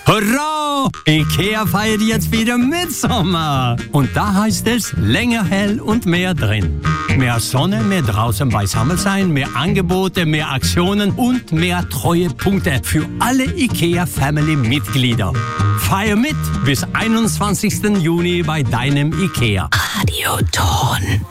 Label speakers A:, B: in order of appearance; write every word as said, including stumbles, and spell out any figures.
A: Hurra! IKEA feiert jetzt wieder Mitsommer. Und da heißt es länger hell und mehr drin. Mehr Sonne, mehr draußen beisammen sein, mehr Angebote, mehr Aktionen und mehr Treuepunkte für alle IKEA-Family-Mitglieder. Feier mit bis einundzwanzigsten Juni bei deinem IKEA.
B: Radioton.